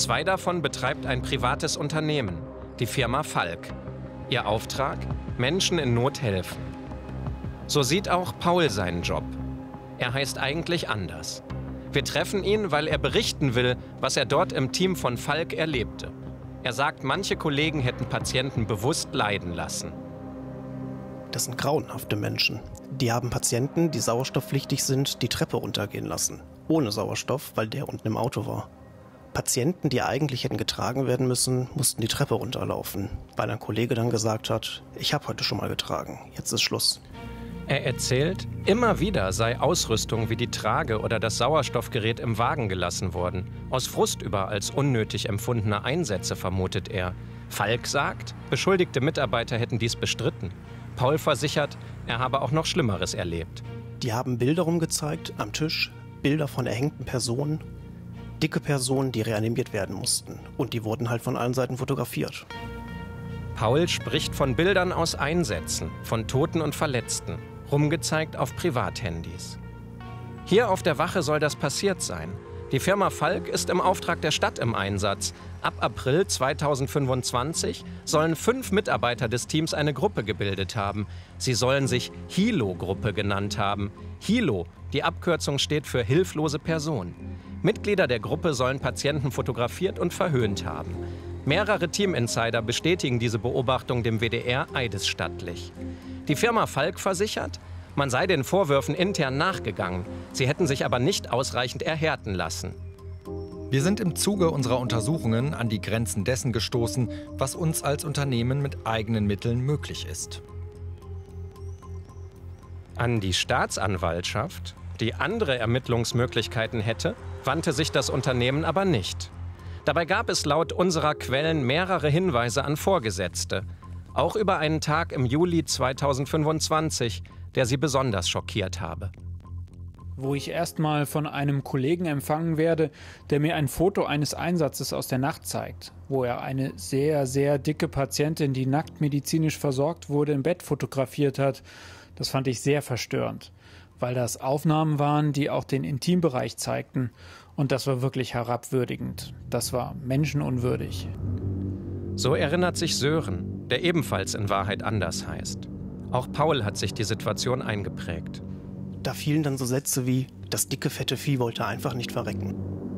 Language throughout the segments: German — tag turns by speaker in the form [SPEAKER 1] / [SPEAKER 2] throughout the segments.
[SPEAKER 1] 2 davon betreibt ein privates Unternehmen, die Firma Falk. Ihr Auftrag? Menschen in Not helfen. So sieht auch Paul seinen Job. Er heißt eigentlich anders. Wir treffen ihn, weil er berichten will, was er dort im Team von Falk erlebte. Er sagt, manche Kollegen hätten Patienten bewusst leiden lassen.
[SPEAKER 2] Das sind grauenhafte Menschen. Die haben Patienten, die sauerstoffpflichtig sind, die Treppe runtergehen lassen. Ohne Sauerstoff, weil der unten im Auto war. Patienten, die eigentlich hätten getragen werden müssen, mussten die Treppe runterlaufen, weil ein Kollege dann gesagt hat, ich habe heute schon mal getragen, jetzt ist Schluss.
[SPEAKER 1] Er erzählt, immer wieder sei Ausrüstung wie die Trage oder das Sauerstoffgerät im Wagen gelassen worden. Aus Frust über als unnötig empfundene Einsätze vermutet er. Falk sagt, beschuldigte Mitarbeiter hätten dies bestritten. Paul versichert, er habe auch noch Schlimmeres erlebt.
[SPEAKER 2] Die haben Bilder rumgezeigt am Tisch, Bilder von erhängten Personen, dicke Personen, die reanimiert werden mussten. Und die wurden halt von allen Seiten fotografiert.
[SPEAKER 1] Paul spricht von Bildern aus Einsätzen, von Toten und Verletzten, rumgezeigt auf Privathandys. Hier auf der Wache soll das passiert sein. Die Firma Falk ist im Auftrag der Stadt im Einsatz. Ab April 2025 sollen 5 Mitarbeiter des Teams eine Gruppe gebildet haben. Sie sollen sich Hilo-Gruppe genannt haben. Hilo, die Abkürzung steht für hilflose Person. Mitglieder der Gruppe sollen Patienten fotografiert und verhöhnt haben. Mehrere Team-Insider bestätigen diese Beobachtung dem WDR eidesstattlich. Die Firma Falk versichert, man sei den Vorwürfen intern nachgegangen. Sie hätten sich aber nicht ausreichend erhärten lassen.
[SPEAKER 3] Wir sind im Zuge unserer Untersuchungen an die Grenzen dessen gestoßen, was uns als Unternehmen mit eigenen Mitteln möglich ist.
[SPEAKER 1] An die Staatsanwaltschaft, die andere Ermittlungsmöglichkeiten hätte, wandte sich das Unternehmen aber nicht. Dabei gab es laut unserer Quellen mehrere Hinweise an Vorgesetzte. Auch über einen Tag im Juli 2025, der sie besonders schockiert habe.
[SPEAKER 4] Wo ich erstmal von einem Kollegen empfangen werde, der mir ein Foto eines Einsatzes aus der Nacht zeigt, wo er eine sehr, sehr dicke Patientin, die nackt medizinisch versorgt wurde, im Bett fotografiert hat. Das fand ich sehr verstörend, weil das Aufnahmen waren, die auch den Intimbereich zeigten. Und das war wirklich herabwürdigend. Das war menschenunwürdig.
[SPEAKER 1] So erinnert sich Sören, der ebenfalls in Wahrheit anders heißt. Auch Paul hat sich die Situation eingeprägt.
[SPEAKER 2] Da fielen dann so Sätze wie, das dicke, fette Vieh wollte einfach nicht verrecken.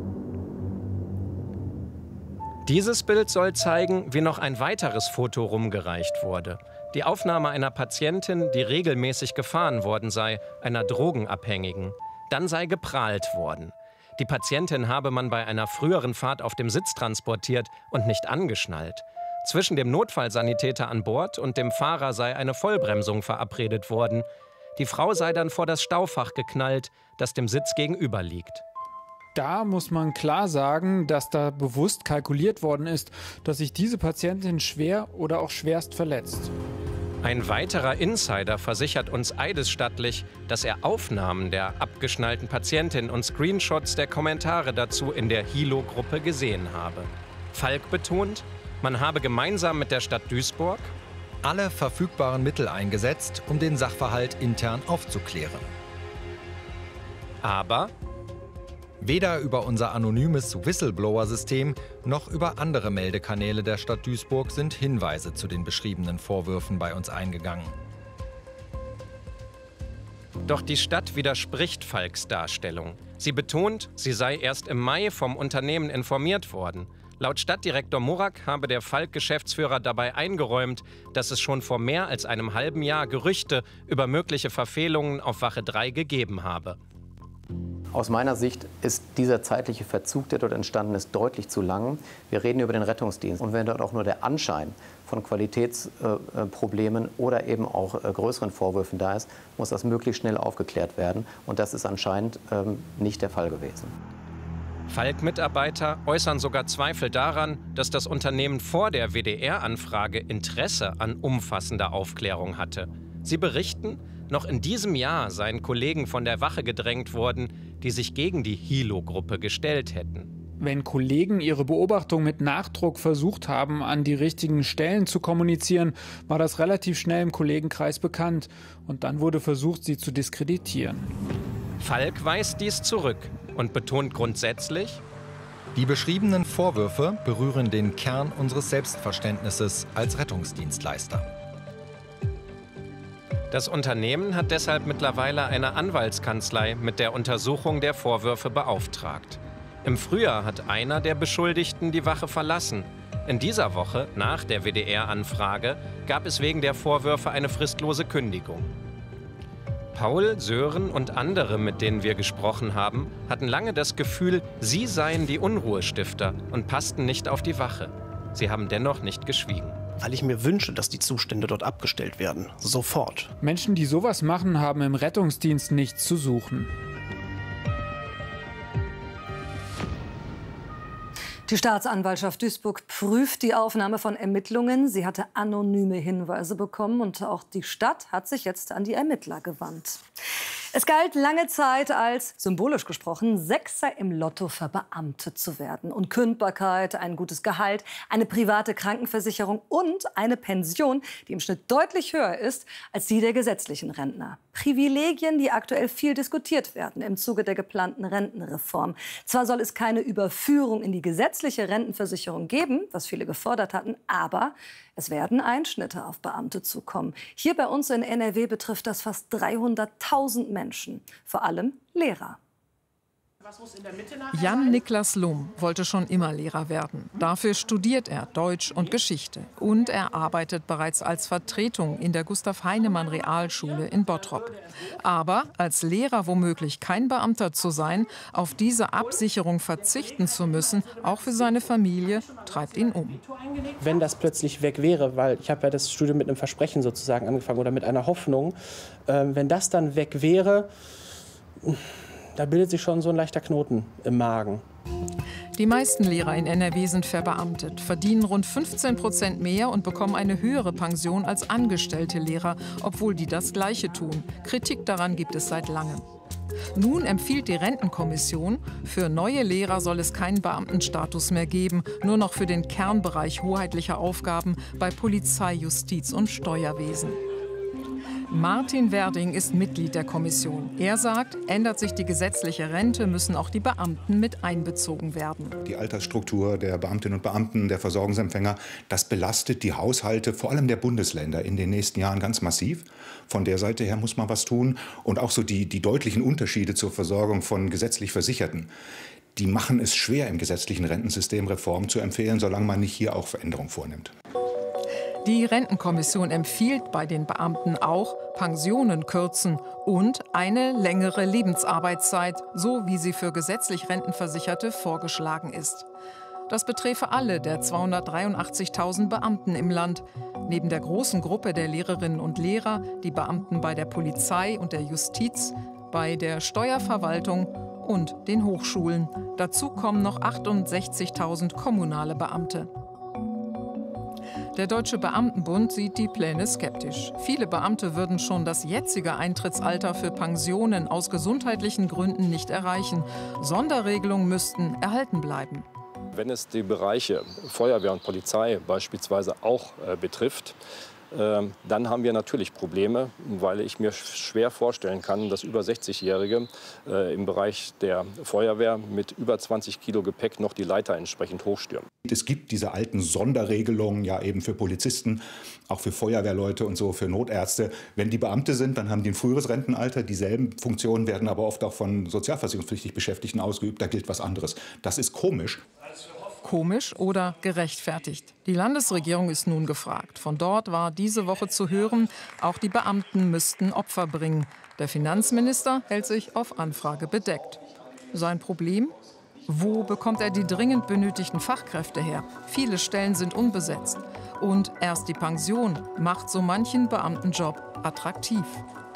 [SPEAKER 1] Dieses Bild soll zeigen, wie noch ein weiteres Foto rumgereicht wurde. Die Aufnahme einer Patientin, die regelmäßig gefahren worden sei, einer Drogenabhängigen. Dann sei geprahlt worden. Die Patientin habe man bei einer früheren Fahrt auf dem Sitz transportiert und nicht angeschnallt. Zwischen dem Notfallsanitäter an Bord und dem Fahrer sei eine Vollbremsung verabredet worden. Die Frau sei dann vor das Staufach geknallt, das dem Sitz gegenüber liegt.
[SPEAKER 4] Da muss man klar sagen, dass da bewusst kalkuliert worden ist, dass sich diese Patientin schwer oder auch schwerst verletzt.
[SPEAKER 1] Ein weiterer Insider versichert uns eidesstattlich, dass er Aufnahmen der abgeschnallten Patientin und Screenshots der Kommentare dazu in der Hilo-Gruppe gesehen habe. Falk betont, man habe gemeinsam mit der Stadt Duisburg
[SPEAKER 3] alle verfügbaren Mittel eingesetzt, um den Sachverhalt intern aufzuklären.
[SPEAKER 1] Aber
[SPEAKER 3] weder über unser anonymes Whistleblower-System noch über andere Meldekanäle der Stadt Duisburg sind Hinweise zu den beschriebenen Vorwürfen bei uns eingegangen.
[SPEAKER 1] Doch die Stadt widerspricht Falks Darstellung. Sie betont, sie sei erst im Mai vom Unternehmen informiert worden. Laut Stadtdirektor Murak habe der Falk-Geschäftsführer dabei eingeräumt, dass es schon vor mehr als einem halben Jahr Gerüchte über mögliche Verfehlungen auf Wache 3 gegeben habe.
[SPEAKER 5] Aus meiner Sicht ist dieser zeitliche Verzug, der dort entstanden ist, deutlich zu lang. Wir reden über den Rettungsdienst. Und wenn dort auch nur der Anschein von Qualitätsproblemen oder eben auch größeren Vorwürfen da ist, muss das möglichst schnell aufgeklärt werden. Und das ist anscheinend nicht der Fall gewesen.
[SPEAKER 1] Falk-Mitarbeiter äußern sogar Zweifel daran, dass das Unternehmen vor der WDR-Anfrage Interesse an umfassender Aufklärung hatte. Sie berichten, noch in diesem Jahr seien Kollegen von der Wache gedrängt worden, die sich gegen die Hilo-Gruppe gestellt hätten.
[SPEAKER 4] Wenn Kollegen ihre Beobachtung mit Nachdruck versucht haben, an die richtigen Stellen zu kommunizieren, war das relativ schnell im Kollegenkreis bekannt. Und dann wurde versucht, sie zu diskreditieren.
[SPEAKER 1] Falk weist dies zurück und betont grundsätzlich,
[SPEAKER 3] Die beschriebenen Vorwürfe berühren den Kern unseres Selbstverständnisses als Rettungsdienstleister.
[SPEAKER 1] Das Unternehmen hat deshalb mittlerweile eine Anwaltskanzlei mit der Untersuchung der Vorwürfe beauftragt. Im Frühjahr hat einer der Beschuldigten die Wache verlassen. In dieser Woche, nach der WDR-Anfrage, gab es wegen der Vorwürfe eine fristlose Kündigung. Paul, Sören und andere, mit denen wir gesprochen haben, hatten lange das Gefühl, sie seien die Unruhestifter und passten nicht auf die Wache. Sie haben dennoch nicht geschwiegen.
[SPEAKER 2] Weil ich mir wünsche, dass die Zustände dort abgestellt werden. Sofort.
[SPEAKER 4] Menschen, die sowas machen, haben im Rettungsdienst nichts zu suchen.
[SPEAKER 6] Die Staatsanwaltschaft Duisburg prüft die Aufnahme von Ermittlungen. Sie hatte anonyme Hinweise bekommen und auch die Stadt hat sich jetzt an die Ermittler gewandt. Es galt lange Zeit als, symbolisch gesprochen, Sechser im Lotto verbeamtet zu werden. Unkündbarkeit, ein gutes Gehalt, eine private Krankenversicherung und eine Pension, die im Schnitt deutlich höher ist als die der gesetzlichen Rentner. Privilegien, die aktuell viel diskutiert werden im Zuge der geplanten Rentenreform. Zwar soll es keine Überführung in die gesetzliche Rentenversicherung geben, was viele gefordert hatten, aber es werden Einschnitte auf Beamte zukommen. Hier bei uns in NRW betrifft das fast 300.000 Menschen, vor allem Lehrer.
[SPEAKER 7] Jan-Niklas Lum wollte schon immer Lehrer werden. Dafür studiert er Deutsch und Geschichte. Und er arbeitet bereits als Vertretung in der Gustav-Heinemann-Realschule in Bottrop. Aber als Lehrer womöglich kein Beamter zu sein, auf diese Absicherung verzichten zu müssen, auch für seine Familie, treibt ihn um.
[SPEAKER 8] Wenn das plötzlich weg wäre, weil ich habe ja das Studium mit einem Versprechen sozusagen angefangen oder mit einer Hoffnung, wenn das dann weg wäre, da bildet sich schon so ein leichter Knoten im Magen.
[SPEAKER 7] Die meisten Lehrer in NRW sind verbeamtet, verdienen rund 15% mehr und bekommen eine höhere Pension als angestellte Lehrer, obwohl die das Gleiche tun. Kritik daran gibt es seit langem. Nun empfiehlt die Rentenkommission, für neue Lehrer soll es keinen Beamtenstatus mehr geben, nur noch für den Kernbereich hoheitlicher Aufgaben bei Polizei, Justiz und Steuerwesen. Martin Werding ist Mitglied der Kommission. Er sagt, ändert sich die gesetzliche Rente, müssen auch die Beamten mit einbezogen werden.
[SPEAKER 9] Die Altersstruktur der Beamtinnen und Beamten, der Versorgungsempfänger, das belastet die Haushalte, vor allem der Bundesländer, in den nächsten Jahren ganz massiv. Von der Seite her muss man was tun. Und auch so die deutlichen Unterschiede zur Versorgung von gesetzlich Versicherten, die machen es schwer, im gesetzlichen Rentensystem Reformen zu empfehlen, solange man nicht hier auch Veränderungen vornimmt.
[SPEAKER 7] Die Rentenkommission empfiehlt bei den Beamten auch Pensionen kürzen und eine längere Lebensarbeitszeit, so wie sie für gesetzlich Rentenversicherte vorgeschlagen ist. Das beträfe alle der 283.000 Beamten im Land. Neben der großen Gruppe der Lehrerinnen und Lehrer, die Beamten bei der Polizei und der Justiz, bei der Steuerverwaltung und den Hochschulen. Dazu kommen noch 68.000 kommunale Beamte. Der Deutsche Beamtenbund sieht die Pläne skeptisch. Viele Beamte würden schon das jetzige Eintrittsalter für Pensionen aus gesundheitlichen Gründen nicht erreichen. Sonderregelungen müssten erhalten bleiben.
[SPEAKER 10] Wenn es die Bereiche Feuerwehr und Polizei beispielsweise auch betrifft, dann haben wir natürlich Probleme, weil ich mir schwer vorstellen kann, dass über 60-Jährige im Bereich der Feuerwehr mit über 20 Kilo Gepäck noch die Leiter entsprechend hochstürmen.
[SPEAKER 9] Es gibt diese alten Sonderregelungen ja eben für Polizisten, auch für Feuerwehrleute und so, für Notärzte. Wenn die Beamte sind, dann haben die ein früheres Rentenalter. Dieselben Funktionen werden aber oft auch von sozialversicherungspflichtig Beschäftigten ausgeübt. Da gilt was anderes. Das ist komisch.
[SPEAKER 7] Komisch oder gerechtfertigt? Die Landesregierung ist nun gefragt. Von dort war diese Woche zu hören, auch die Beamten müssten Opfer bringen. Der Finanzminister hält sich auf Anfrage bedeckt. Sein Problem? Wo bekommt er die dringend benötigten Fachkräfte her? Viele Stellen sind unbesetzt. Und erst die Pension macht so manchen Beamtenjob attraktiv.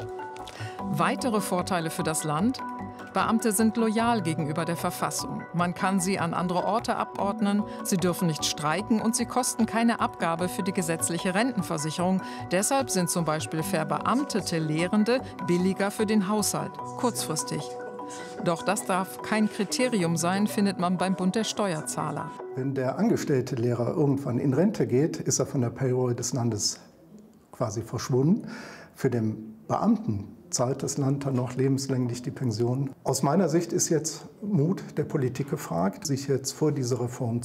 [SPEAKER 7] Weitere Vorteile für das Land? Beamte sind loyal gegenüber der Verfassung. Man kann sie an andere Orte abordnen, sie dürfen nicht streiken und sie kosten keine Abgabe für die gesetzliche Rentenversicherung. Deshalb sind zum Beispiel verbeamtete Lehrende billiger für den Haushalt, kurzfristig. Doch das darf kein Kriterium sein, findet man beim Bund der Steuerzahler.
[SPEAKER 11] Wenn der angestellte Lehrer irgendwann in Rente geht, ist er von der Payroll des Landes quasi verschwunden. Für den Beamten zahlt das Land dann noch lebenslänglich die Pension. Aus meiner Sicht ist jetzt Mut der Politik gefragt, sich jetzt vor diese Reform